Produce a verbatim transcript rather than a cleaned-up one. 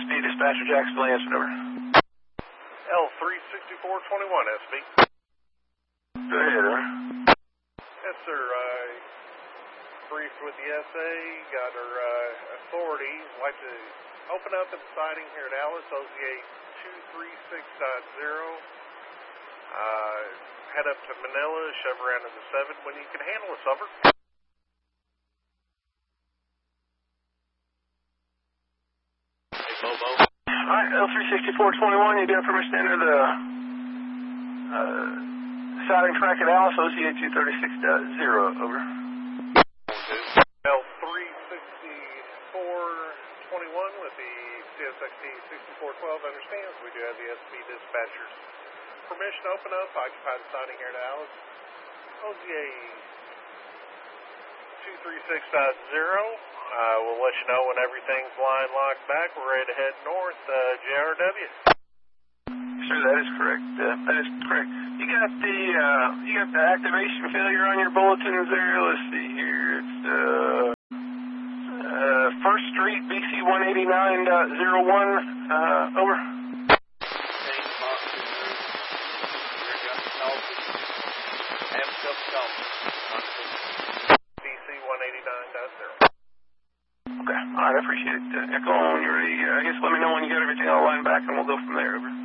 S P dispatcher Jacksonville answered over. L three sixty-four twenty-one S P. Go ahead, over. Yes, sir. I briefed with the S A, got her uh, authority. Like to open up the siding here at Alice, O Z A two three six dot zero. Uh, head up to Manila, shove around in the seven when you can handle us, over. Hey, Bobo. Alright, L three sixty-four twenty-one, you got permission to enter the uh, siding track at Alice, O Z A two thirty-six dot zero, over. L three sixty-four twenty-one with the C S X T sixty-four twelve understands we do have the S P dispatchers. Permission to open up, occupy the siding here at Alice. O Z A two thirty-six dot zero. Uh, we'll let you know when everything's line locked back. We're ready to head north, uh, J R W. Sure, that is correct. Uh, that is correct. You got the uh, you got the activation failure on your bulletins there. Let's see here. It's uh, uh, First Street, B C one eighty-nine dot zero one. Uh, over. B C one eighty-nine dot zero. Okay. All right. I appreciate it. Uh, Echo, when you're ready, uh, I guess let me know when you got everything all lined back, and we'll go from there. Over.